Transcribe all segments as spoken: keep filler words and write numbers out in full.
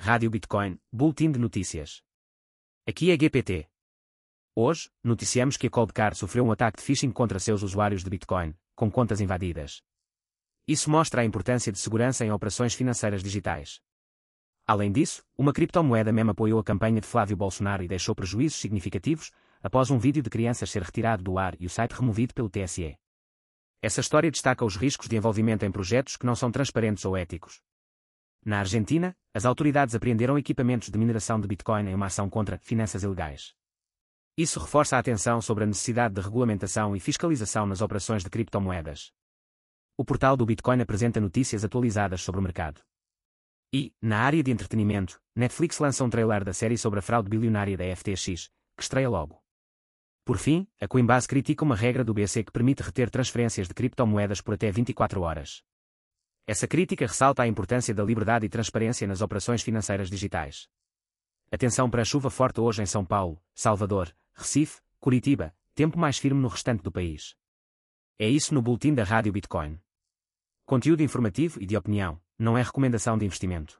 Rádio Bitcoin, Boletim de Notícias. Aqui é G P T. Hoje, noticiamos que a Coldcard sofreu um ataque de phishing contra seus usuários de Bitcoin, com contas invadidas. Isso mostra a importância de segurança em operações financeiras digitais. Além disso, uma criptomoeda meme apoiou a campanha de Flávio Bolsonaro e deixou prejuízos significativos, após um vídeo de crianças ser retirado do ar e o site removido pelo T S E. Essa história destaca os riscos de envolvimento em projetos que não são transparentes ou éticos. Na Argentina, as autoridades apreenderam equipamentos de mineração de Bitcoin em uma ação contra finanças ilegais. Isso reforça a atenção sobre a necessidade de regulamentação e fiscalização nas operações de criptomoedas. O portal do Bitcoin apresenta notícias atualizadas sobre o mercado. E, na área de entretenimento, Netflix lança um trailer da série sobre a fraude bilionária da F T X, que estreia logo. Por fim, a Coinbase critica uma regra do B C que permite reter transferências de criptomoedas por até vinte e quatro horas. Essa crítica ressalta a importância da liberdade e transparência nas operações financeiras digitais. Atenção para a chuva forte hoje em São Paulo, Salvador, Recife, Curitiba, tempo mais firme no restante do país. É isso no boletim da Rádio Bitcoin. Conteúdo informativo e de opinião, não é recomendação de investimento.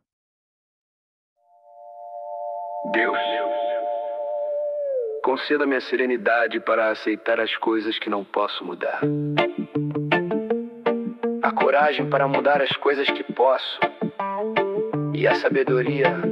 Deus, conceda-me a serenidade para aceitar as coisas que não posso mudar. A coragem para mudar as coisas que posso. E a sabedoria